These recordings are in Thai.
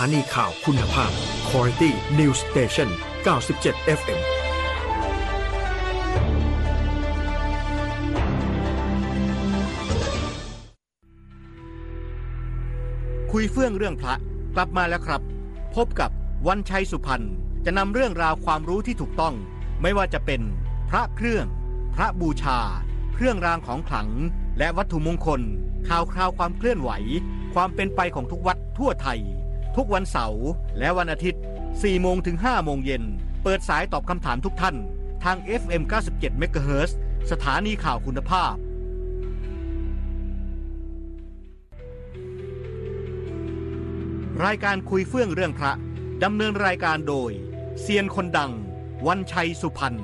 านีข่าวคุณภาพ Quality News Station 97 FM คุยเฟื่องเรื่องพระกลับมาแล้วครับพบกับวันชัยสุพรรณจะนำเรื่องราวความรู้ที่ถูกต้องไม่ว่าจะเป็นพระเครื่องพระบูชาเครื่องรางของขลังและวัตถุมงคลข่าวคราวความเคลื่อนไหวความเป็นไปของทุกวัดทั่วไทยทุกวันเสาร์และวันอาทิตย์ 4 โมงถึง 5 โมงเย็นเปิดสายตอบคำถามทุกท่านทาง FM 97 เมกะเฮิรตซ์สถานีข่าวคุณภาพรายการคุยเฟื่องเรื่องพระดำเนินรายการโดยเซียนคนดังวันชัยสุพรรณ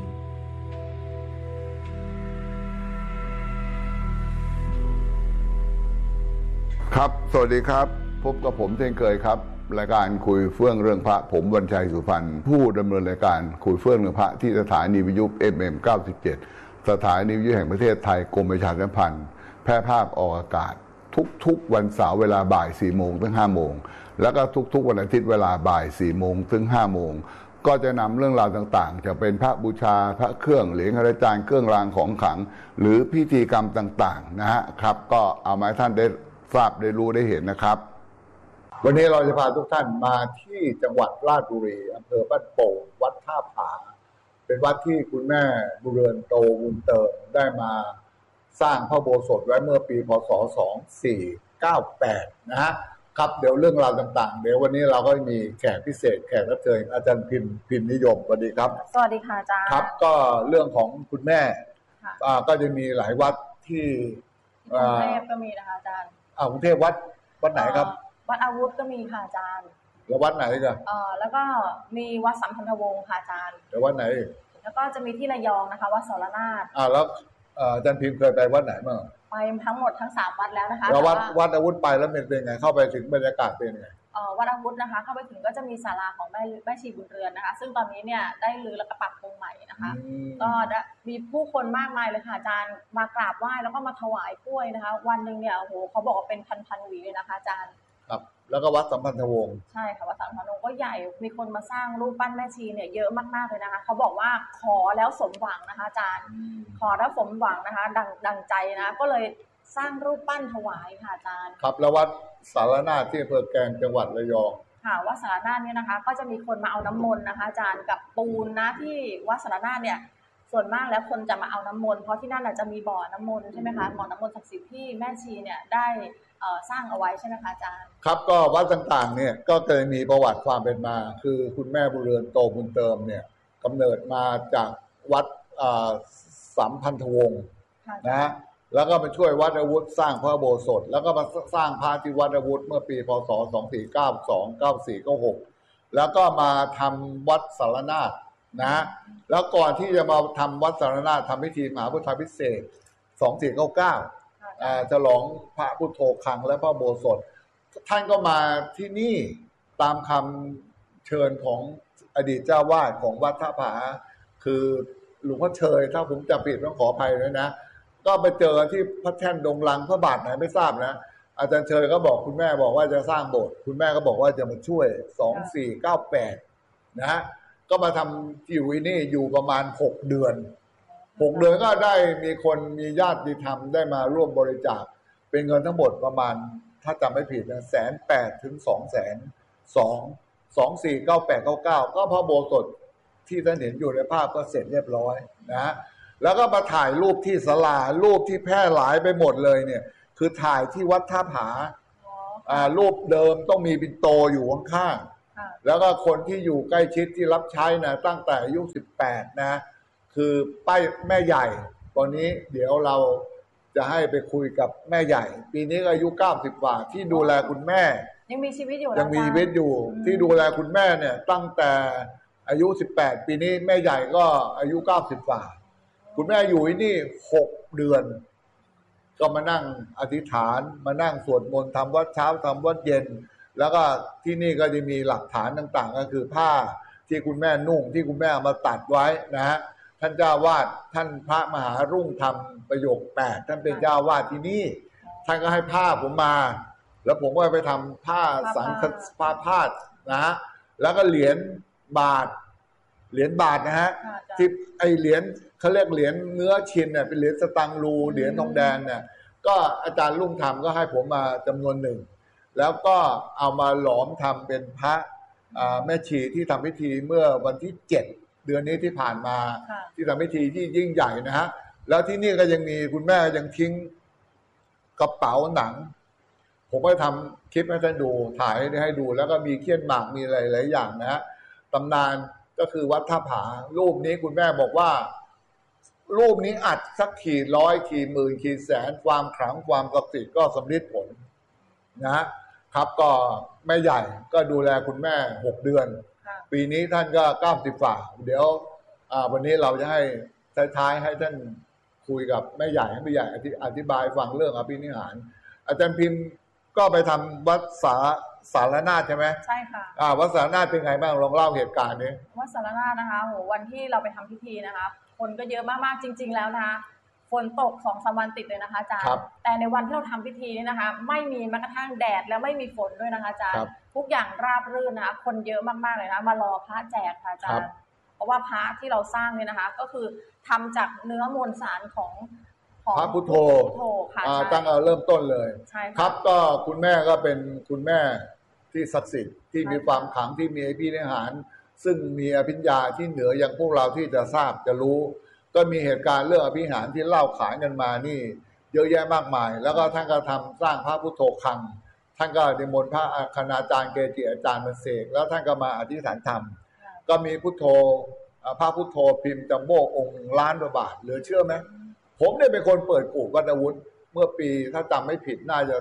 ครับสวัสดีครับพบกับผมเช่นเคยครับรายการคุยเฟื่องเรื่องพระผมวันชัยสุพรรณผู้ดำเนินรายการคุยเฟื่องเรื่องพระที่สถานีวิทยุ FM 97 สถานีวิทยุแห่งประเทศไทยกรมประชาสัมพันธ์แพร่ภาพออกอากาศทุกวันเสาร์เวลาบ่าย 4 โมงถึง 5 โมงแล้วก็ทุกวันอาทิตย์เวลาบ่าย 4 โมงถึง 5 โมงก็จะนำเรื่องราวต่างๆจะเป็นพระบูชาพระเครื่องเหรียญอาจารย์เครื่องรางของขลังหรือพิธีกรรมต่างๆนะฮะครับก็เอามาให้ท่านได้ทราบได้รู้ได้เห็นนะครับวันนี้เราจะพาทุกท่านมาที่จังหวัดราชบุรีอำเภอบ้านโป่งวัดท่าผาเป็นวัดที่คุณแม่บุญเรือนโตบุญเติมได้มาสร้างพระอุโบสถไว้เมื่อปีพศ 2498นะฮะครับเดี๋ยวเรื่องราวต่างๆเดี๋ยววันนี้เราก็มีแขกพิเศษแขกรับเชิญอาจารย์พิมพ์นิยมสวัสดีครับสวัสดีค่ะอาจารย์ครับก็เรื่องของคุณแม่ก็จะมีหลายวัดที่กรุงเทพก็มีนะคะอาจารย์กรุงเทพวัดไหนครับวัดอาวุธก็มีค่ะอาจารย์แล้ววัดไหนกันแล้วก็มีวัดสัมพันธวงศ์ค่ะอาจารย์แล้ววัดไหนแล้วก็จะมีที่ระยองนะคะวัดสรนาถแล้วอาจารย์พิมพ์เคยไปวัดไหนบ้างไปทั้งหมดทั้ง3วัดแล้วนะคะแล้ววัดอาวุธไปแล้วเป็นไงเข้าไปถึงบรรยากาศเป็นไงวัดอาวุธนะคะเข้าไปถึงก็จะมีศาลาของแม่ชีบุญเรือนนะคะซึ่งตอนนี้เนี่ยได้รื้อแล้วก็ปรับปรุงใหม่นะคะก็มีผู้คนมากมายเลยค่ะอาจารย์มากราบไหว้แล้วก็มาถวายกล้วยนะคะวันนึงเนี่ยโอ้โหเขาบอกว่าเป็นพันหวีเลยนะคะอาจารย์ครับแล้วก็วัดสัมพันธวงศ์ใช่ค่ะวัดสัมพันธวงศ์ก็ใหญ่มีคนมาสร้างรูปปั้นแม่ชีเนี่ยเยอะมากๆเลยนะคะเขาบอกว่าขอแล้วสมหวังนะคะอาจารย์ขอแล้วสมหวังนะคะดังใจนะก็เลยสร้างรูปปั้นถวายค่ะอาจารย์ครับแล้ววัดสารนาถที่อำเภอแกลงจังหวัดระยองค่ะวัดสารนาถเนี่ยนะคะก็จะมีคนมาเอาน้ำมนต์นะคะอาจารย์กับปูนนะที่วัดสารนาถเนี่ยส่วนมากแล้วคนจะมาเอาน้ำมนต์เพราะที่นั่นจะมีบ่อน้ำมนต์ใช่ไหมคะบ่อน้ำมนต์ศักดิ์สิทธิ์ที่แม่ชีเนี่ยได้สร้างเอาไว้ใช่ไหมคะอาจารย์ครับก็วัดต่างๆเนี่ยก็เคยมีประวัติความเป็นมาคือคุณแม่บุญเรือนโตบุญเติมเนี่ยกำเนิดมาจากวัดสัมพันธวงศ์นะฮะแล้วก็มาช่วยวัดอาวุธสร้างพระอุโบสถแล้วก็มาสร้างพระที่วัดอาวุธเมื่อปีพศ 2492 94 96แล้วก็มาทำวัดสารนาถนะแล้วก่อนที่จะมาทำวัดสารนาถทำพิธีมหาพุทธาภิเษก 2499ฉลองพระพุทโธคังและพระอุโบสถท่านก็มาที่นี่ตามคำเชิญของอดีตเจ้าวาดของวัดท่าผาคือหลวงพ่อเชยถ้าผมจำผิดต้องขออภัยด้วยนะก็ไปเจอที่พระแท่นดงลังพระบาทไหนไม่ทราบนะอาจารย์เชยก็บอกคุณแม่บอกว่าจะสร้างโบสถ์คุณแม่ก็บอกว่าจะมาช่วย 2498นะฮะก็มาทำอยู่นี่อยู่ประมาณ6 เดือนก็ได้มีคนมีญาติธรรมได้มาร่วมบริจาคเป็นเงินทั้งหมดประมาณถ้าจำไม่ผิดนะ180,000 ถึง 200,000 249899ก็พระโบสถที่ท่านเห็นอยู่ในภาพก็เสร็จเรียบร้อยนะแล้วก็มาถ่ายรูปที่ศาลารูปที่แพร่หลายไปหมดเลยเนี่ยคือถ่ายที่วัดท่าผารูปเดิมต้องมีปิ่นโตอยู่ข้างๆแล้วก็คนที่อยู่ใกล้ชิดที่รับใช้นะตั้งแต่อายุ18นะคือป้าแม่ใหญ่ตอนนี้เดี๋ยวเราจะให้ไปคุยกับแม่ใหญ่ปีนี้อายุ90 กว่าที่ดูแลคุณแม่ยังมีชีวิตอยู่ยังมีชีวิตอยู่ที่ดูแลคุณแม่เนี่ยตั้งแต่อายุ18ปีนี้แม่ใหญ่ก็อายุ90 กว่าคุณแม่อยู่ที่นี่6 เดือนก็มานั่งอธิษฐานมานั่งสวดมนต์ทำวัดเช้าทำวัดเย็นแล้วก็ที่นี่ก็จะมีหลักฐานต่างๆก็คือผ้าที่คุณแม่นุ่งที่คุณแม่มาตัดไว้นะฮะท่านเจ้าวาดท่านพระมหารุ่งธรรมประโยค8ท่านเป็นเจ้าวาดที่นี่ท่านก็ให้ผ้าผมมาแล้วผมก็ไปทำผ้าสังผ้าพาดนะฮะแล้วก็เหรียญบาทนะฮะที่ไอเหรียญเขาเรียกเหรียญเนื้อชินเนี่ยเป็นเหรียญสตังรูเหรียญทองแดงเนี่ยก็อาจารย์ลุงทำก็ให้ผมมาจำนวนหนึ่งแล้วก็เอามาหลอมทำเป็นพระแม่ชีที่ทำพิธีเมื่อวันที่7 เดือนนี้ที่ผ่านมาที่ทำพิธีที่ยิ่งใหญ่นะฮะแล้วที่นี่ก็ยังมีคุณแม่ยังทิ้งกระเป๋าหนังผมก็ทำคลิปให้ท่านดูถ่ายให้ดูแล้วก็มีเขี้ยนหมากมีหลายๆอย่างนะฮะตำนานก็คือวัดท่าผารูปนี้คุณแม่บอกว่ารูปนี้อัดสักกี่ร้อยกี่หมื่นกี่แสนความขลังความศักดิ์สิทธิ์ก็สำลิดผลนะครับก็แม่ใหญ่ก็ดูแลคุณแม่6 เดือนปีนี้ท่านก็90 ฝ่าเดี๋ยววันนี้เราจะให้ท้ายๆให้ท่านคุยกับแม่ใหญ่ให้แม่ใหญ่อธิบายฟังเรื่องอภินิหารอาจารย์พิมพ์ก็ไปทำวัดสารนาถใช่ไหมใช่ค่ะวัดสารนาถเป็นไงบ้างลองเล่าเหตุการณ์นี้วัดสารนาถนะคะโหวันที่เราไปทำพิธีนะคะคนก็เยอะมากๆจริงๆแล้วนะคะฝนตก2-3 วันติดเลยนะคะอาจารย์แต่ในวันที่เราทำพิธีนี่นะคะไม่มีแม้กระทั่งแดดแล้วไม่มีฝนด้วยนะคะอาจารย์ทุกอย่างราบรื่นนะคะคนเยอะมากๆเลยนะมารอพระแจกค่ะอาจารย์เพราะว่าพระที่เราสร้างเนี่ยนะคะก็คือทำจากเนื้อมวลสารของพระพุทโธค่ะตั้งแต่เริ่มต้นเลยครับก็คุณแม่ก็เป็นคุณแม่ที่ศักดิ์สิทธิ์ที่มีความขลังที่มีอภินิหารซึ่งมีอภิญญาที่เหนืออย่างพวกเราที่จะทราบจะรู้ก็มีเหตุการณ์เรื่องอภินิหารที่เล่าขานกันมานี่เยอะแยะมากมายแล้วก็ท่านก็ทำสร้างพระพุทโธคังท่านก็นิมนต์พระคณาจารย์เกจิอาจารย์มาเสกแล้วท่านก็มาอธิษฐานธรรมก็มีพุทโธพระพุทโธพิมพ์จัมโบ้องค์ล้านกว่าบาทเหลือเชื่อไหมผมเนี่ยเป็นคนเปิดกู่วัดอาวุธเมื่อปีถ้าจำไม่ผิดน่าจะ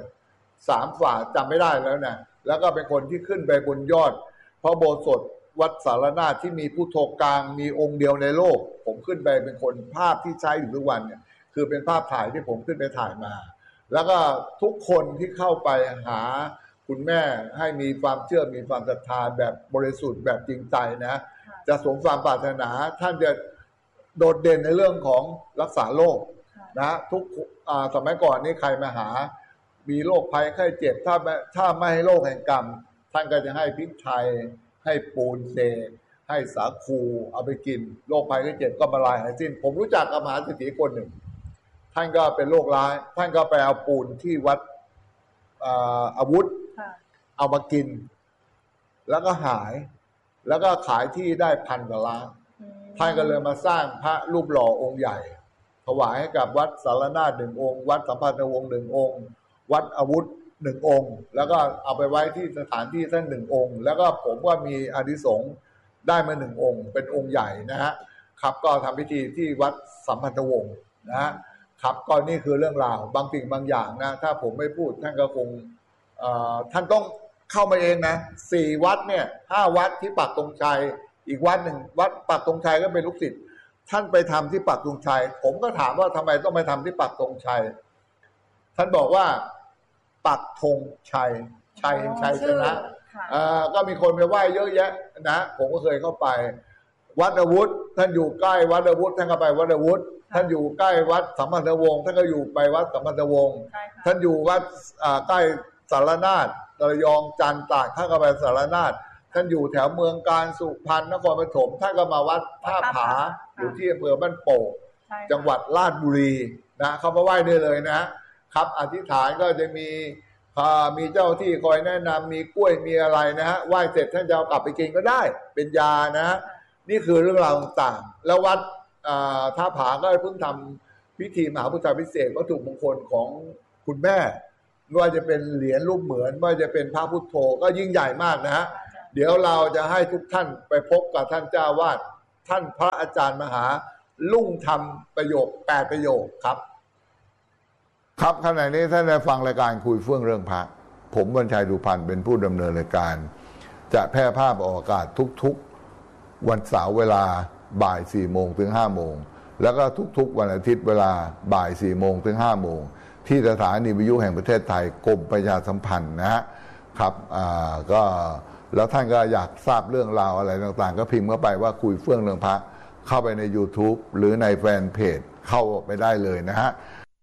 3 ฝ่าจำไม่ได้แล้วนะแล้วก็เป็นคนที่ขึ้นไปบนยอดพระโบสถวัดสารนาถที่มีพุทโธกลางมีองค์เดียวในโลกผมขึ้นไปเป็นคนภาพที่ใช้อยู่ทุกวันเนี่ยคือเป็นภาพถ่ายที่ผมขึ้นไปถ่ายมาแล้วก็ทุกคนที่เข้าไปหาคุณแม่ให้มีความเชื่อมีความศรัทธาแบบบริสุทธิ์แบบจริงใจนะจะสมความปรารถนาท่านจะโดดเด่นในเรื่องของรักษาโรคนะทุกสมัยก่อนนี่ใครมาหามีโรคภัยไข้เจ็บถ้าไม่ให้โรคแห่งกรรมท่านก็จะให้พริกไทยให้ปูนเสกให้สาคูเอาไปกินโรคภัยไข้เจ็บก็บรรลัยหายสิ้นผมรู้จักกับมหาเศรษฐีคนหนึ่งท่านก็เป็นโรคร้ายท่านก็ไปเอาปูนที่วัดอาวุธเอามากินแล้วก็หายแล้วก็ขายที่ได้1,000 กว่าล้านท่านก็เลยมาสร้างพระรูปหล่อองค์ใหญ่ถวายให้กับวัดสารนาถ1 องค์วัดสัมพันธวงศ์1 องค์วัดอาวุธ1 องค์แล้วก็เอาไปไว้ที่สถานที่ท่าน1 องค์แล้วก็ผมว่ามีอานิสงส์ได้มา1 องค์เป็นองค์ใหญ่นะฮะครับก็ทำพิธีที่วัดสัมพันธวงศ์นะฮะครับก็นี่คือเรื่องราวบางสิ่งบางอย่างนะถ้าผมไม่พูดท่านก็คงท่านต้องเข้ามาเองนะ4 วัดเนี่ย5 วัดที่ปักธงชัยอีกวัดหนึ่งวัดปักธงชัยก็เป็นลูกศิษย์ท่านไปทำที่ปักธงชัยผมก็ถามว่าทำไมต้องไปทำที่ปักธงชัยท่านบอกว่าปักธงชัยชัยชนะก็มีคนไปไหว้เยอะแยะนะผมก็เคยเข้าไปวัดอาวุธท่านอยู่ใกล้วัดอาวุธท่านก็ไปวัดอาวุธท่านอยู่ใกล้วัดสัมพันธวงศ์ท่านก็อยู่ไปวัดสัมพันธวงศ์ท่านอยู่วัดใกล้สารนาถระยองจันทร์ตากท่านก็ไปสารนาถท่านอยู่แถวเมืองกาญสุพรรณนครปฐมท่านก็มาวัดท่าผาอยู่ที่อำเภอบ้านโป่งจังหวัดราชบุรีนะเข้ามาไหว้ได้เลยนะครับอธิษฐานก็จะมีเจ้าที่คอยแนะนำมีกล้วยมีอะไรนะฮะไหว้เสร็จท่านจะเอากลับไปกินก็ได้เป็นยานะฮะนี่คือเรื่องราวต่างๆแล้ววัดท่าผาก็เพิ่งทำพิธีมหาพุทธาภิเษกวัตถุมงคลของคุณแม่ไม่ว่าจะเป็นเหรียญรูปเหมือนไม่ว่าจะเป็นพระพุทโธก็ยิ่งใหญ่มากนะฮะเดี๋ยวเราจะให้ทุกท่านไปพบกับท่านเจ้าวาดท่านพระอาจารย์มหาลุ่งธรรมประโยค8 ประโยคครับครับขณะนี้ท่านได้ฟังรายการคุยเฟื่องเรื่องพระผมบรรชัยดุพันธ์เป็นผู้ดำเนินรายการจะแพร่ภาพออกอากาศทุกๆวันเสาร์เวลาบ่าย 4 โมงถึง 5 โมงแล้วก็ทุกๆวันอาทิตย์เวลาบ่าย 4 โมงถึง 5 โมงที่สถานีวิทยุแห่งประเทศไทยกรมประชาสัมพันธ์นะฮะครับก็แล้วท่านก็อยากทราบเรื่องราวอะไรต่างๆก็พิมพ์เข้าไปว่าคุยเฟื่องเรื่องพระเข้าไปใน YouTube หรือในแฟนเพจเข้าไปได้เลยนะฮะ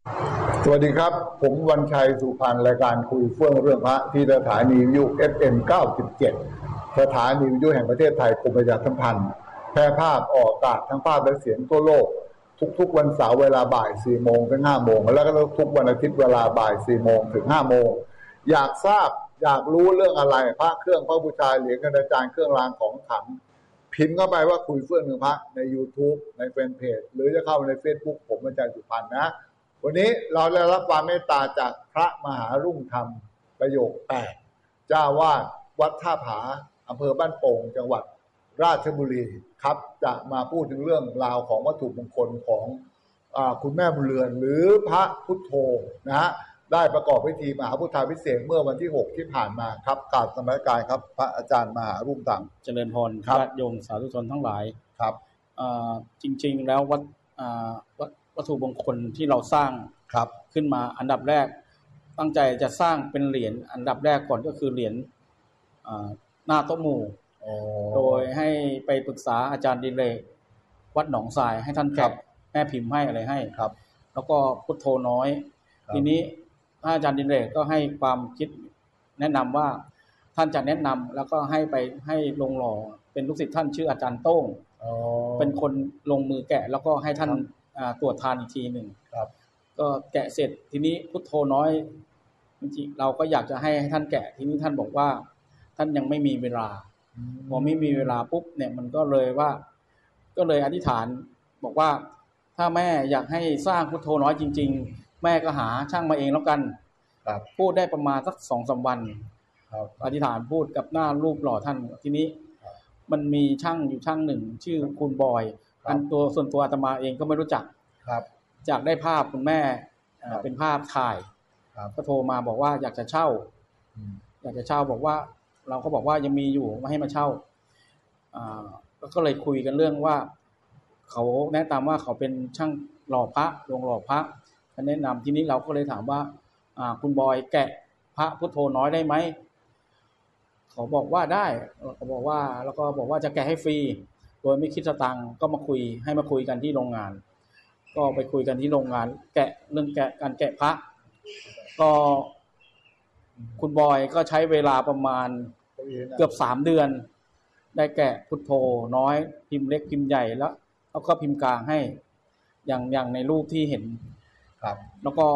สวัสดีครับผมวันชัยสุพรรณรายการคุยเฟื่องเรื่องพระที่สถานีวิทยุ FM 97 สถานีวิทยุแห่งประเทศไทยกรมประชาสัมพันธ์แพร่ภาพออกอากาศทั้งภาพและเสียงทั่วโลกทุกวันเสาร์เวลาบ่าย 4 โมงถึง 5 โมงแล้วก็ทุกวันอาทิตย์เวลาบ่าย 4 โมงถึง 5 โมงอยากทราบอยากรู้เรื่องอะไรพระเครื่องพระบูชาเหรียญกระจายเครื่องรางของขลังพิมพ์เข้าไปว่าคุยเฟื่องเรื่องพระใน YouTube ในแฟนเพจหรือจะเข้าใน Facebook ผมวันชัยสุพรรณนะวันนี้เราได้รับความเมตตาจากพระมหารุ่งธรรมประโยค8เจ้าวาดวัดท่าผาอำเภอบ้านโป่งจังหวัดราชบุรีครับจะมาพูดถึงเรื่องราวของวัตถุมงคลของคุณแม่บุญเรือนหรือพระพุทโธนะฮะได้ประกอบพิธีมหาพุทธาภิเษกเมื่อวันที่6ที่ผ่านมาครับกราบนมัสการครับพระอาจารย์มหารุ่งธรรมเจริญพรญาติโยมสาธุชนทั้งหลายครับจริงๆแล้ววัตถุมงคลที่เราสร้างครับขึ้นมาอันดับแรกตั้งใจจะสร้างเป็นเหรียญอันดับแรกก่อนก็คือเหรียญหน้าโต๊ะหมู่โดยให้ไปปรึกษาอาจารย์ดิเรกวัดหนองทรายให้ท่านแกะแม่พิมพ์ให้อะไรให้ครับแล้วก็พุทโธน้อยทีนี้อาจารย์ดิเรกก็ให้ความคิดแนะนำว่าท่านจะแนะนำแล้วก็ให้ไปให้ลงหล่อเป็นลูกศิษย์ท่านชื่ออาจารย์โต้งเป็นคนลงมือแกะแล้วก็ให้ท่านตรวจทานอีกทีหนึ่งก็แกะเสร็จทีนี้พุทโธน้อยจริงๆเราก็อยากจะให้ท่านแกะทีนี้ท่านบอกว่าท่านยังไม่มีเวลาพอไม่มีเวลาปุ๊บเนี่ยมันก็เลยอธิษฐานบอกว่าถ้าแม่อยากให้สร้างพุทโธน้อยจริงๆแม่ก็หาช่างมาเองแล้วกันพูดได้ประมาณสัก 2-3 วันอธิษฐานพูดกับหน้ารูปหล่อท่านทีนี้มันมีช่างอยู่ช่างหนึ่งชื่อคุณบอยอันตัวส่วนตัวอาตมาเองก็ไม่รู้จักจากได้ภาพคุณแม่เป็นภาพถ่ายก็โทรมาบอกว่าอยากจะเช่าบอกว่าเราก็บอกว่ายังมีอยู่มาให้มาเช่าก็เลยคุยกันเรื่องว่าเขาแนะนำว่าเขาเป็นช่างหล่อพระลงหล่อพระแนะนำทีนี้เราก็เลยถามว่าคุณบอยแกะพระพุทโธน้อยได้ไหมเขาบอกว่าได้เขาบอกว่าแล้วก็บอกว่าจะแกะให้ฟรีโดยไม่คิดสตังค์ก็มาคุยกันที่โรงงานก็ไปคุยกันที่โรงงานแกะเรื่องการแกะพระก็คุณบอยก็ใช้เวลาประมาณเกือบ3 เดือนได้แกะพุทโธน้อยพิมพ์เล็กพิมพ์ใหญ่แล้วก็พิมพ์กลางให้อย่างในรูปที่เห็นครับแล้วก็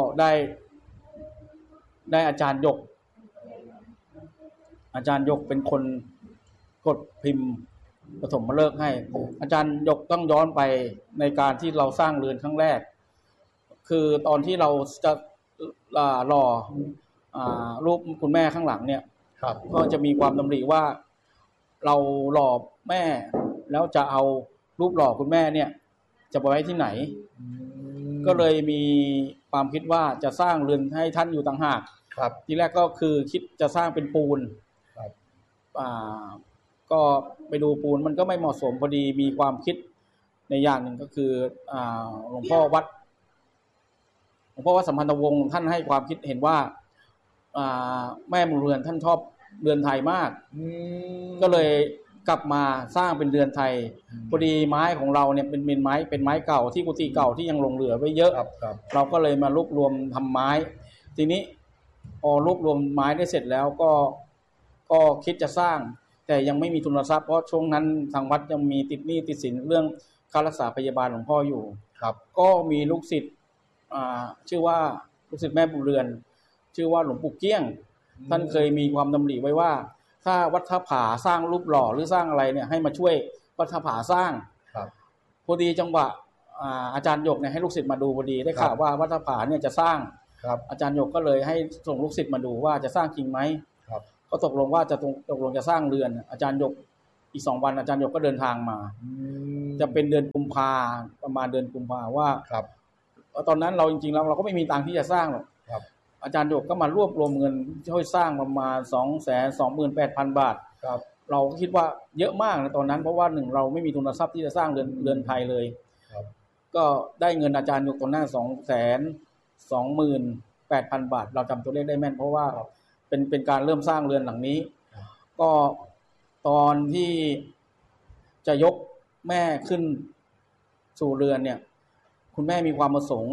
ได้อาจารย์ยกเป็นคนกดพิมพ์ปฐมฤกษ์ให้อาจารย์ยกต้องย้อนไปในการที่เราสร้างเรือนครั้งแรกคือตอนที่เราจะหล่อรูปคุณแม่ข้างหลังเนี่ยก็จะมีความดำริว่าเราหล่อแม่แล้วจะเอารูปหล่อคุณแม่เนี่ยจะไปไว้ที่ไหนก็เลยมีความคิดว่าจะสร้างเรือนให้ท่านอยู่ต่างหากทีแรกก็คือคิดจะสร้างเป็นปูนก็ไปดูปูนมันก็ไม่เหมาะสมพอดีมีความคิดในอย่างหนึ่งก็คือหลวงพ่อวัดสัมพันธวงศ์ท่านให้ความคิดเห็นว่าแม่บุญเรือนท่านชอบเรือนไทยมากก็เลยกลับมาสร้างเป็นเรือนไทยพอดีไม้ของเราเนี่ยเป็นไม้เก่าที่กุฏิเก่าที่ยังหลงเหลือไว้เยอะเราก็เลยมารวบรวมทำไม้ทีนี้พอรวบรวมไม้ได้เสร็จแล้วก็คิดจะสร้างแต่ยังไม่มีทุนทรัพย์เพราะช่วงนั้นทางวัดยังมีติดหนี้ติดสินเรื่องค่ารักษาพยาบาลหลวงพ่ออยู่ก็มีลูกศิษย์ชื่อว่าลูกศิษย์แม่บุญเรือนชื่อว่าหลวงปู่เกี้ยงท่านเคยมีความดำริไว้ว่าถ้าวัดท่าผาสร้างรูปหล่อหรือสร้างอะไรเนี่ยให้มาช่วยวัดท่าผาสร้างพอดีจังหวะอาจารย์หยกเนี่ยให้ลูกศิษย์มาดูพอดีได้ข่าวว่าวัดท่าผาเนี่ยจะสร้างอาจารย์หยกก็เลยให้ส่งลูกศิษย์มาดูว่าจะสร้างจริงไหมก็ตกลงว่าตกลงจะสร้างเรือนอาจารย์หยกอีก2 วันอาจารย์หยกก็เดินทางมาจะเป็นเดือนกุมภาประมาณเดือนกุมภาว่าตอนนั้นเราจริงๆแล้วเราก็ไม่มีตังค์ที่จะสร้างหรอกอาจารย์หยกก็มารวบรวมเงินช่วยสร้างประมาณ 228,000 บาทเราก็คิดว่าเยอะมากในตอนนั้นเพราะว่า1เราไม่มีทุนทรัพย์ที่จะสร้างเรือนไทยเลยก็ได้เงินอาจารย์หยกตรงหน้า 228,000 บาทเราจำตัวเลขได้แม่นเพราะว่าเป็นการเริ่มสร้างเรือนหลังนี้ก็ตอนที่จะยกแม่ขึ้นสู่เรือนเนี่ยคุณแม่มีความประสงค์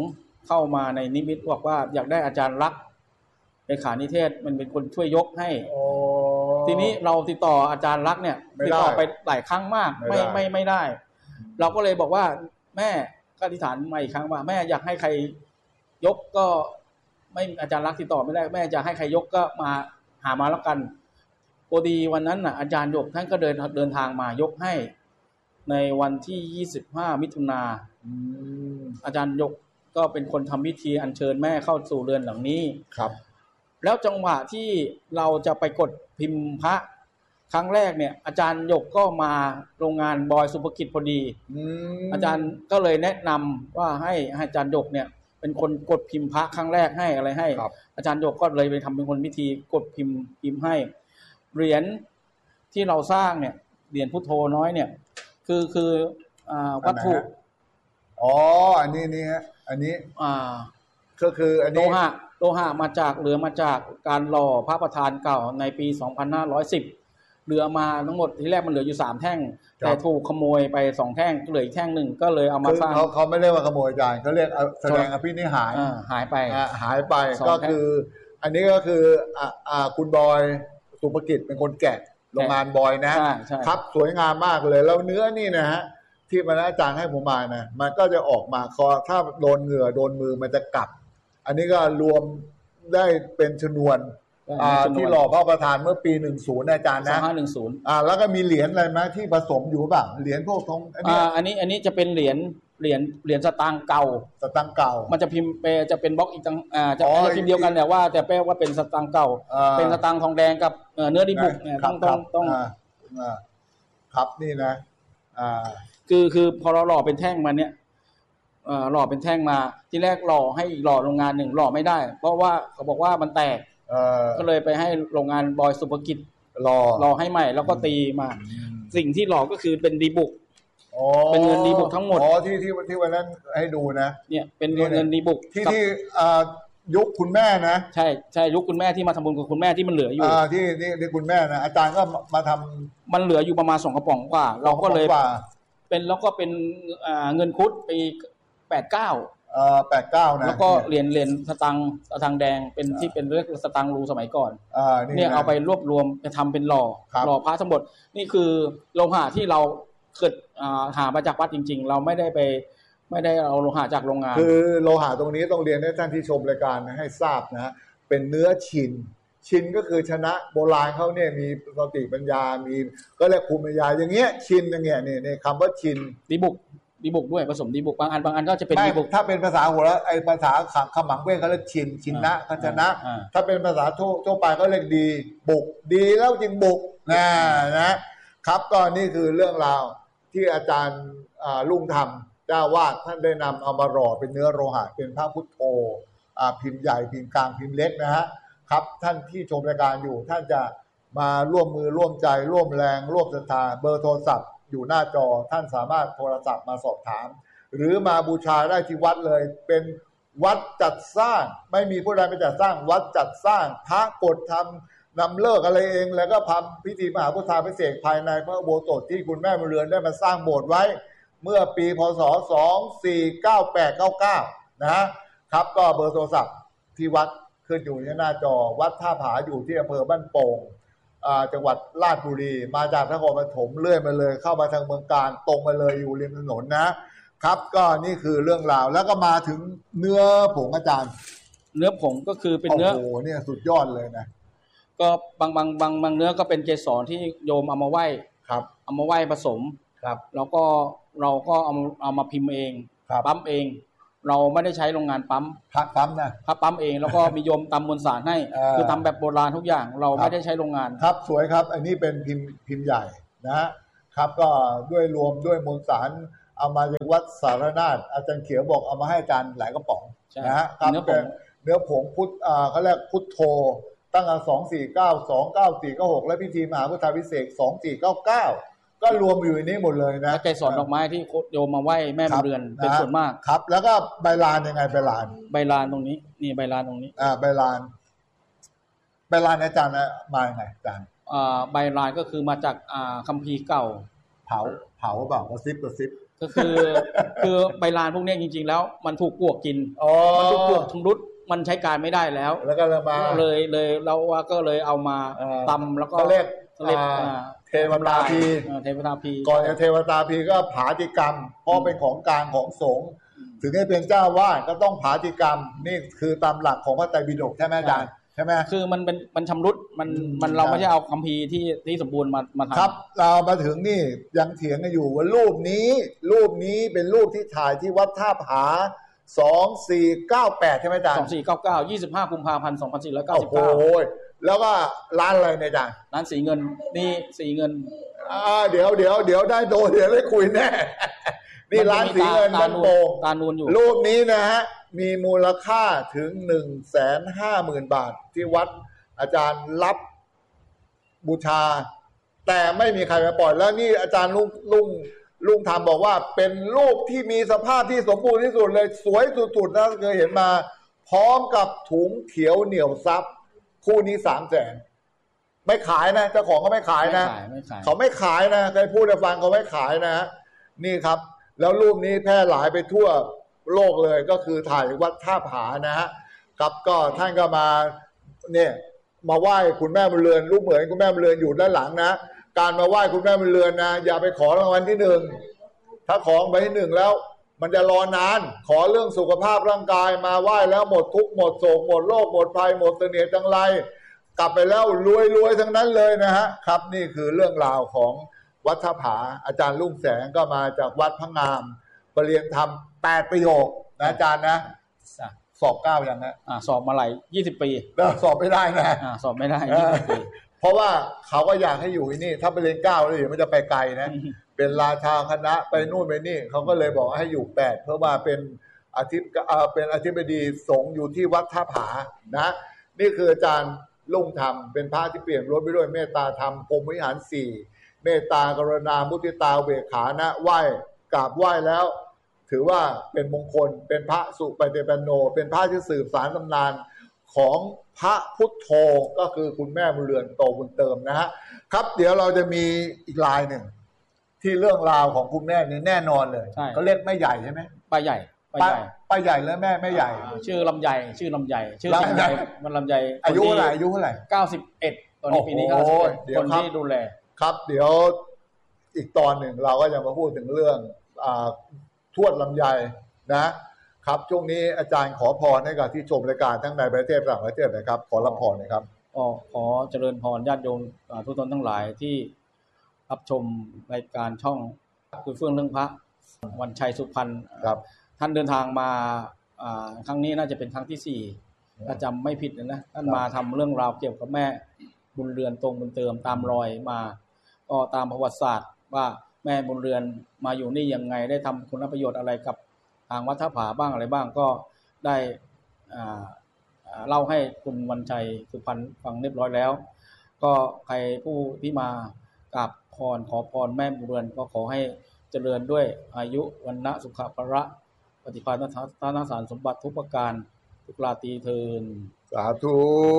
เข้ามาในนิมิตบอกว่าอยากได้อาจารย์รักเลขานิเทศมันเป็นคนช่วยยกให้ทีนี้เราติดต่ออาจารย์รักเนี่ยติดต่อไปหลายครั้งมากไม่ได้เราก็เลยบอกว่าแม่ก็อธิษฐานมาอีกครั้งว่าแม่อยากให้ใครยกก็ไม่อาจารย์รักติดต่อไม่ได้แม่จะให้ใครยกก็มาหามาแล้วกันพอดีวันนั้นน่ะอาจารย์ยกท่านก็เดินทางมายกให้ในวันที่25มิถุนาอาจารย์ยกก็เป็นคนทำพิธีอัญเชิญแม่เข้าสู่เรือนหลังนี้ครับแล้วจังหวะที่เราจะไปกดพิมพ์พระครั้งแรกเนี่ยอาจารย์ยกก็มาโรงงานบอยสุภกิจพอดีอาจารย์ก็เลยแนะนำว่าให้อาจารย์ยกเนี่ยเป็นคนกดพิมพ์พระครั้งแรกให้อะไรให้อาจารย์ยกก็เลยไปทำเป็นคนพิธีกดพิมพ์ให้เหรียญที่เราสร้างเนี่ยเหรียญพุทโธน้อยเนี่ยคือวัตถุอันนี้ฮะอันนี้ก็คืออันนี้โลหะมาจากการหล่อพระประธานเก่าในปี2510เหลือมาทั้งหมดที่แรกมันเหลืออยู่3แท่งแต่ถูกขโมยไป2แท่งเหลืออีกแท่งหนึ่งก็เลยเอามาสร้างเขาไม่เรียกว่าขโมยอาจารย์เขาเรียกแสดงอภินิหารหายไปก็คืออันนี้ก็คือคุณบอยสุภกิจเป็นคนแกะโรงงานบอยนะครับสวยงามมากเลยแล้วเนื้อนี่นะฮะที่มันอาจารย์ให้ผมมานะมันก็จะออกมาถ้าโดนเหงื่อโดนมือมันจะกลับอันนี้ก็รวมได้เป็นชนวนที่หล่อพระประธานเมื่อปี10อาจารย์นะ 2510 แล้วก็มีเหรียญอะไรไหมที่ผสมอยู่บ้างเหรียญพวกทองอันนี้จะเป็นเหรียญสตางค์เก่ามันจะพิมพ์จะเป็นบล็อกอีกตั้งจะพิมพ์เดียวกันแต่ว่าแต่แปลว่าเป็นสตางค์เก่าเป็นสตางค์ทองแดงกับเนื้อดีบุกเนี่ยต้องครับนี่นะคือพอเราหล่อเป็นแท่งมาเนี่ยหล่อเป็นแท่งมาที่แรกหล่อให้หล่อโรงงานหนึ่งหล่อไม่ได้เพราะว่าเขาบอกว่ามันแตกก็เลยไปให้โรงงานบอยสุภกิจหล่อให้ใหม่แล้วก็ตีมาสิ่งที่หล่อก็คือเป็นดีบุกเป็นเงินดีบุกทั้งหมดที่วันนั้นให้ดูนะเนี่ยเป็นเงินดีบุกที่ยุคคุณแม่นะใช่ยุคคุณแม่ที่มาทำบุญกับคุณแม่ที่มันเหลืออยู่ที่คุณแม่นะอาจารย์ก็มาทำมันเหลืออยู่ประมาณ2กระป๋องกว่าเราก็เลยเป็นแล้วก็เป็นเงินคุดปี89 นะแล้วก็เหรียญสตางค์แดงเป็นที่เป็นเรียกสตางค์รูสมัยก่อนเนี่ยเอาไปรวบรวมไปทำเป็นหล่อพระทั้งหมดนี่คือโลหะที่เราเกิดหามาจากวัดจริงๆเราไม่ได้เอาโลหะจากโรงงานคือโลหะตรงนี้ต้องเรียนให้ท่านที่ชมรายการให้ทราบนะเป็นเนื้อชินก็คือชนะโบราณเขาเนี่ยมีสติปัญญามีก็เรียกภูมิปัญญาอย่างเงี้ยชินอย่างเงี้ยนี่คำว่าชินดีบุกด้วยผสมดีบุกบางอันก็จะเป็นดีบุกถ้าเป็นภาษาหัวแล้วไอ้ภาษาขมังเว้งเขาเรียกชินนะเขาชนะถ้าเป็นภาษาทั่วไปเขาเรียกดีบุกดีแล้วจึงบุกนะครับก็นี่คือเรื่องราวที่อาจารย์ลุงธรรมเจ้าวาดท่านได้นำเอามาหล่อเป็นเนื้อโลหะเป็นพระพุทโธพิมพ์ใหญ่พิมพ์กลางพิมพ์เล็กนะฮะครับท่านที่ชมรายการอยู่ท่านจะมาร่วมมือร่วมใจร่วมแรงร่วมศรัทธาเบอร์โทรศัพท์อยู่หน้าจอท่านสามารถโทรศัพท์มาสอบถามหรือมาบูชาได้ที่วัดเลยเป็นวัดจัดสร้างไม่มีผู้ใดไปจัดสร้างวัดจัดสร้างพระกฎทำนำเลิกอะไรเองแล้วก็ทำพิธีมหาพุทธาภิเษกภายในพระอุโบสถที่คุณแม่บุญเรือนได้มาสร้างโบสถ์ไว้เมื่อปีพศ249899นะครับก็เบอร์โทรศัพท์ที่วัดขึ้นอยู่ในหน้าจอวัดท่าผาอยู่ที่อำเภอบ้านโป่งจังหวัดราชบุรีมาจากนครปฐมเลื่อยมาเลยเข้ามาทางเมืองการตรงมาเลยอยู่ริมถนนนะครับก็นี่คือเรื่องราวแล้วก็มาถึงเนื้อผงอาจารย์เนื้อผงก็คือเป็นเนื้อโอ้โหเนี่ยสุดยอดเลยนะก็บางเนื้อก็เป็นเกสรที่โยมเอามาไหว้ครับเอามาไหว้ผสมครับแล้วก็เราก็เอามาพิมพ์เองปั๊มเองเราไม่ได้ใช้โรงงานปั๊มพระปั๊มนะพระปั๊มเองแล้วก็มีโยมตำมวลสารให้คือทำแบบโบราณทุกอย่างเราไม่ได้ใช้โรงงานครับสวยครับอันนี้เป็นพิมพ์ใหญ่นะครับก็ด้วยรวมด้วยมวลสารเอามาจากวัดสารนาถอาจารย์เขียวบอกเอามาให้อาจารย์หลายกระป๋องนะครับเนื้อผงพุทธเขาเรียกพุทโธตั้งแต่24929496และพิธีมหาพุทธาภิเษก2499ก็รวมอยู่ในนี้หมดเลยนะเกสรดอกไม้ที่โยมมาไหว้แม่บุญเรือนเป็นส่วนมากครับแล้วก็ใบลานยังไงใบลานตรงนี้นี่ใบลานตรงนี้ใบลานอาจารย์มายังไงอาจารย์ใบลานก็คือมาจากคัมภีร์เก่าเผาเปล่ากระซิบก็คือใบลานพวกนี้จริงๆแล้วมันถูกปลวกกิน มันถูกปลวกชำรุดมันใช้การไม่ได้แล้วแล้วก็เลยเราว่าก็เลยเอามาตำแล้วก็เรียกเทวตาพีก่อนจะเทวตาพีก็ผาติกรรมเพราะเป็นของกลางของสงฆ์ถึงให้เป็นเจ้าวาดก็ต้องผาติกรรมนี่คือตามหลักของพระไตรปิฎกใช่ไหมอาจารย์ใช่ไหมคือมันชำรุดมันเราไม่ใช่เอาคัมภีร์ที่สมบูรณ์มาทำครับเรามาถึงนี่ยังเถียงกันอยู่ว่ารูปนี้เป็นรูปที่ถ่ายที่วัดท่าผา2498ใช่ไหมอาจารย์ 2499 25กุมภาพันธ์2499 โอ้โหแล้วก็ร้านอะไรเนี่ยอาจารย์ร้านสีเงินนี่สีเงินเดี๋ยวได้โดนเดี๋ยวได้คุยแน่นี่ร้านสีเงินมันโป่งตานูนอยู่รูปนี้นะฮะมีมูลค่าถึง 150,000 บาทที่วัดอาจารย์รับบูชาแต่ไม่มีใครมาปล่อยแล้วนี่อาจารย์ลุงทำบอกว่าเป็นรูปที่มีสภาพที่สมบูรณ์ที่สุดเลยสวยสุดๆนะเคยเห็นมาพร้อมกับถุงเขียวเหนียวซับคู่นี้300,000ไม่ขายนะเจ้าของเขาไม่ขายนะเขาไม่ขายนะใครพูดให้ฟังเขาไม่ขายนะนี่ครับแล้วรูปนี้แพร่หลายไปทั่วโลกเลยก็คือถ่ายวัดท่าผานะฮะครับก็ท่านก็มาเนี่ยมาไหว้คุณแม่บุญเรือนรูปเหมือนคุณแม่บุญเรือนอยู่ด้านหลังนะการมาไหว้คุณแม่บุญเรือนนะอย่าไปขอรางวัลที่1ถ้าของไปที่1แล้วมันจะรอนานขอเรื่องสุขภาพร่างกายมาไหว้แล้วหมดทุกข์หมดโศกหมดโรคหมดภัยหมดเสน่ห์จังไรกลับไปแล้วรวยทั้งนั้นเลยนะฮะครับนี่คือเรื่องราวของวัดท่าผาอาจารย์ลุ่งแสงก็มาจากวัดพระงามประเรียนธรรม8ประโยคนะอาจารย์นะสอบ9ยังนะสอบมาหลาย20 ปีแล้วสอบไม่ได้นะสอบไม่ได้20 ปีเพราะว่าเขาก็อยากให้อยู่ที่นี่ถ้าไปเรียน9แล้วเดี๋ยวมันจะไปไกลนะเป็นราชาคณะไปนู่นไปนี่เขาก็เลยบอกให้อยู่8เพราะว่าเป็นอธิบดีสงฆ์อยู่ที่วัดท่าผานะนี่คืออาจารย์ลุ่งธรรมเป็นพระที่เปลี่ยนรถไปด้วยเมตตาธรรมพรหมวิหาร4เมตตากรุณามุทิตาเวขานะไหว้กราบไหว้แล้วถือว่าเป็นมงคลเป็นพระสุปฏิปันโนเป็นพระที่สืบสานตำนานของพระพุทโธก็คือคุณแม่บุญเรือนโตบุญเติมนะฮะครับเดี๋ยวเราจะมีอีกลายหนึ่งที่เรื่องราวของคุณแม่นี่แน่นอนเลยเขาเรียกแม่ใหญ่ใช่ไหมป้าใหญ่ป้าใหญ่แล้วแม่ใหญ่ชื่อลำไยชื่อลำไยมันลำไยอายุเท่าไหร่ 91ตอนนี้ปีนี้91คนที่ดูแลครับเดี๋ยวอีกตอนหนึ่งเราก็จะมาพูดถึงเรื่องทวดลำไยนะครับช่วงนี้อาจารย์ขอพรให้กับที่ชมรายการทั้งในประเทศต่างประเทศนะครับขอรับพรนะครับขอเจริญพรญาติโยมทุกท่านทั้งหลายที่รับชมรายการช่องคุยเฟื่องเรื่องพระวันชัยสุพรรณครับท่านเดินทางมาครั้งนี้น่าจะเป็นครั้งที่4ถ้าจำไม่ผิดนะท่านมาทำเรื่องราวเกี่ยวกับแม่บุญเรือนตรงบุญเติมตามรอยมาก็ตามประวัติศาสตร์ว่าแม่บุญเรือนมาอยู่นี่ยังไงได้ทำคุณประโยชน์อะไรกับทางวัดท่าผาบ้างอะไรบ้างก็ได้เล่าให้คุณวันชัยสุพรรณฟังเรียบร้อยแล้วก็ใครผู้ที่มากราบพรขอพรแม่บุญเรือนก็ขอให้เจริญด้วยอายุวันนะสุขภระปฏิภาณทานสารสมบัติทุกประการทุกราตรีเทินสาธุ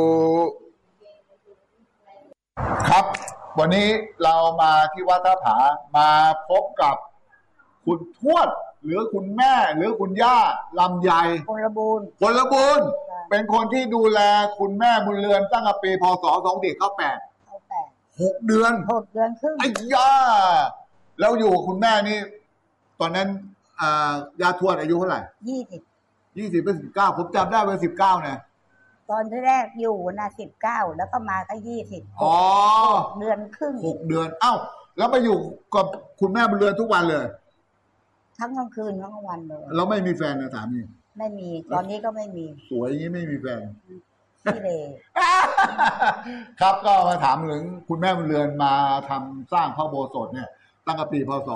ครับวันนี้เรามาที่วัดท่าผามาพบกับคุณทวดหรือคุณแม่หรือคุณย่าลำไยพลบูรณ์เป็นคนที่ดูแลคุณแม่บุญเรือนตั้งแต่ปีพ.ศ. 2498 6 เดือนครึ่งไอ้ย่าแล้วอยู่คุณแม่นี่ตอนนั้นย่าทวดอายุเท่าไหร่20เป็น19ผมจำได้เป็น19เนี่ยตอนที่แรกอยู่นะ19แล้วก็มาก็206 เดือนครึ่ง 6 เดือนเอ้าแล้วไปอยู่กับคุณแม่บุญเรือนทุกวันเลยทั้งกลางคืนทั้งกลางวันเลยแล้วไม่มีแฟนนะถามนี่ไม่มีตอนนี้ก็ไม่มีสวยอย่างนี้ไม่มีแฟนพี่เลครับก็มาถามถึงคุณแม่บุญเรือนมาทำสร้างพระโบสถเนี่ยตั้งแต่ปีพ.ศ.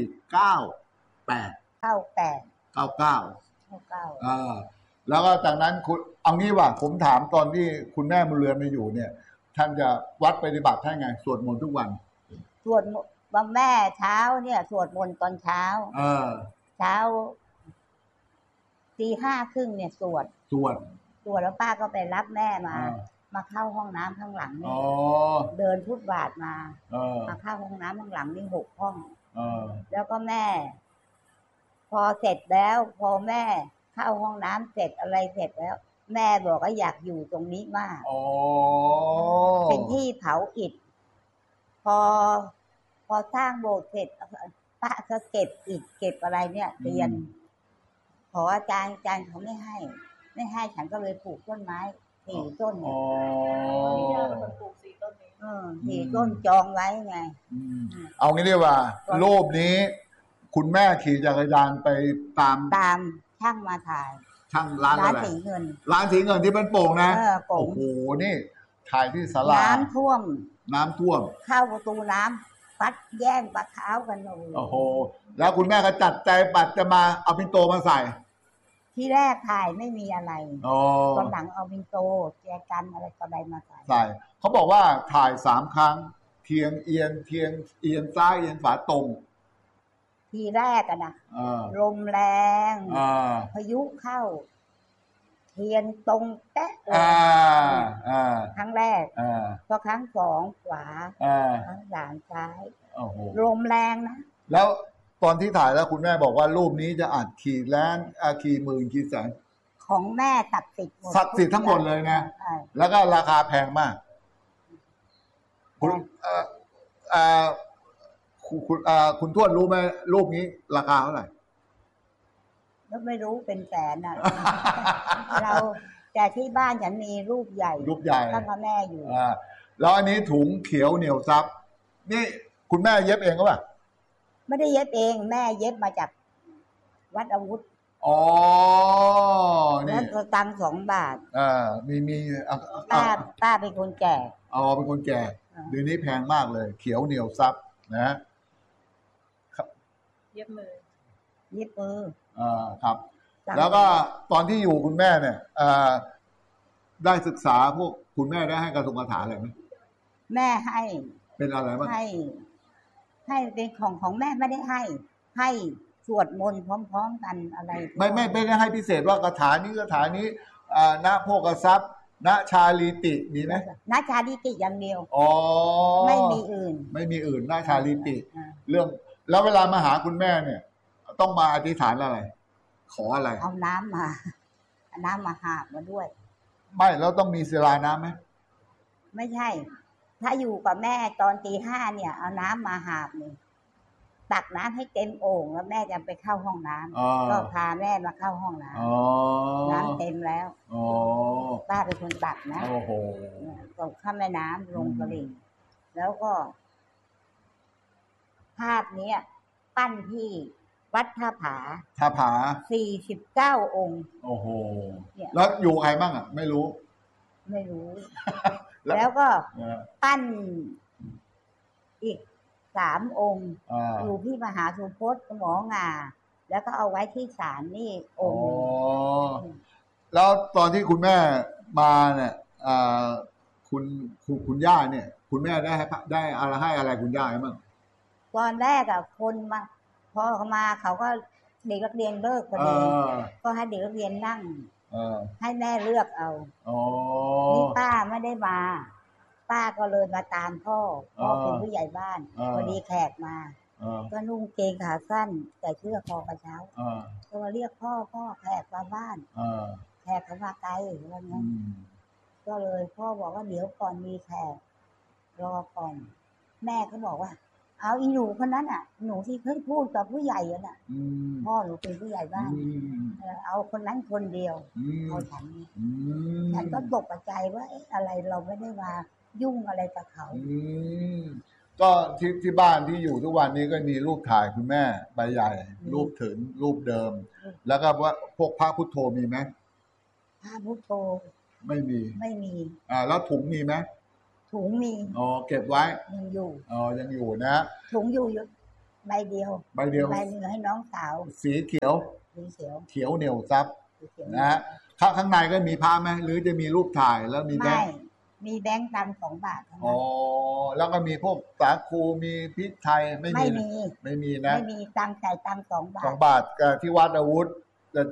แล้วก็จากนั้นคุณเอางี้ว่าผมถามตอนที่คุณแม่บุญเรือนมาอยู่เนี่ยท่านจะวัดปฏิบัติให้ไงสวดมนต์ทุกวันสวดวันแม่เช้าเนี่ยสวดมนต์ตอนเช้าเช้า4:30เนี่ยสวดแล้วป้าก็ไปรับแม่มาเข้าห้องน้ำข้างหลังนี่เดินฟุตบาทมาเข้าห้องน้ำข้างหลังนี่6 ห้องแล้วก็แม่พอเสร็จแล้วพอแม่เข้าห้องน้ำเสร็จอะไรเสร็จแล้ว แม่บอกว่าอยากอยู่ตรงนี้มากเป็นที่เผาอิฐพอสร้างโบสถ์เสร็จป้าก็เก็บอิฐเก็บอะไรเนี่ยเรียนขออาจารย์เขาไม่ให้ฉันก็เลยปลูกต้นไม้4 ต้นเนี่ยปลูก4 ต้นนี้ 4 ต้นจองไว้ไงเอางี้ดีกว่ารูปนี้คุณแม่ขี่จักรยานไปตามช่างมาถ่ายช่างร้านอะไรสีเงินที่มันโป่งนะโอ้โหนี่ถ่ายที่ศาลาน้ำท่วมเข้าประตูน้ำปัดแย่งปัดเท้ากันเลยโอ้โหแล้วคุณแม่ก็จัดใจปัดจะมาเอาปิ่นโตมาใส่ที่แรกถ่ายไม่มีอะไรตอนหลังเอาปิ่นโตแจกันอะไรก็ได้มาใส่เขาบอกว่าถ่าย3 ครั้งเทียงเอียงซ้ายเอียงขวาตรงทีแรกอะนะลมแรง พายุเข้าเทียนตรงแป๊ะเลยครั้งแรกพอครั้ง2ขวาครั้ง3ซ้ายลมแรงนะแล้วตอนที่ถ่ายแล้วคุณแม่บอกว่ารูปนี้จะอัดกี่ล้านกี่หมื่นกี่แสนของแม่ศักดิ์สิทธิ์ทั้งหมดเลยนะแล้วก็ราคาแพงมากคุณทวดรู้ไหมรูปนี้ราคาเท่าไหร่แล้วไม่รู้เป็นแสนนะเราแต่ที่บ้านฉันมีรูปใหญ่ตั้งแต่แม่อยู่แล้วอันนี้ถุงเขียวเหนียวซับนี่คุณแม่เย็บเองก็ป่ะไม่ได้เย็บเองแม่เย็บมาจากวัดอาวุธนี่แล้วตังค์2 บาทมีป้าเป็นคนแก่เป็นคนแก่เดี๋ยวนี้แพงมากเลยเขียวเหนียวซับนะเย็บมือครับแล้วก็ตอนที่อยู่คุณแม่เนี่ยได้ศึกษาพวกคุณแม่ได้ให้กระทงคาถาอะไรไหมแม่ให้เป็นอะไรบ้างให้เป็นของแม่ไม่ได้ให้สวดมนต์พร้อมๆกันอะไรไม่ได้ให้พิเศษว่าคาถานี้ณโภคทรัพย์ณชาลีติมีไหมณชาลีติอย่างเดียวไม่มีอื่นณชาลีติเรื่องแล้วเวลามาหาคุณแม่เนี่ยต้องมาอธิษฐานอะไรขออะไรเอาน้ำมาหาบมาด้วยไม่แล้วต้องมีศิลาน้ำไหมไม่ใช่ถ้าอยู่กับแม่ตอนตี 5เนี่ยเอาน้ำมาหาบนี่ตักน้ำให้เต็มโอ่งแล้วแม่จะไปเข้าห้องน้ำก็พาแม่มาเข้าห้องน้ำน้ำเต็มแล้วป้าเป็นคนตักนะตกข้ามแม่น้ำลงตลิ่งแล้วก็ภาพนี้ปั้นที่วัดท่าผา49 องค์โอ้โหแล้วอยู่ใครบ้างอ่ะไม่รู้แล้วก็ปั้นอีก3 องค์อยู่ที่มหาสุพจน์หมองาแล้วก็เอาไว้ที่ศาลนี่องค์แล้วตอนที่คุณแม่มาเนี่ยคุณย่าเนี่ยคุณแม่ได้อะไรให้อะไรคุณย่าบ้างตอนแรกอ่ะคนมาพอเขามาเขาก็เด็กนักเรียนเลิกพอดีก็ให้เด็กนักเรียนนั่งให้แม่เลือกเอานี่ป้าไม่ได้มาป้าก็เลยมาตามพ่อเป็นผู้ใหญ่บ้านพอดีแขกมาก็นุ่งเกงขาสั้นแต่เสื้อคอกระเช้าก็มาเรียกพ่อแขกมาบ้านแขกเขามาไกลอะไรเงี้ยก็เลยพ่อบอกว่าเดี๋ยวก่อนมีแขกรอก่อนแม่ก็บอกว่าเอาอีหนูคนนั้นอ่ะหนูที่เคยพูดกับผู้ใหญ่อ่ะพ่อหนูเป็นผู้ใหญ่บ้านเอาคนนั้นคนเดียวเอาฉันก็ตกใจว่าอะไรเราไม่ได้มายุ่งอะไรกับเขาก็ที่บ้านที่อยู่ทุกวันนี้ก็มีรูปถ่ายคุณแม่ใบใหญ่รูปถึงรูปเดิมแล้วก็ว่าพวกพระพุทโธมีไหมพระพุทโธไม่มีแล้วถุงมีไหมถุงมีเก็บไว้ยังอยู่ยังอยู่นะถุงอยู่ใบเดียวใบหนึ่งให้น้องสาวสีเขียวเหนียวซับนะฮะข้างในก็มีผ้าไหมหรือจะมีรูปถ่ายแล้วมีแบงค์มีแบงค์ตังค์2 บาทแล้วก็มีพวกสาคูมีพริกไทยไม่มีนะไม่มีตังค์จ่ายตังค์2 บาทที่วัดอาวุธ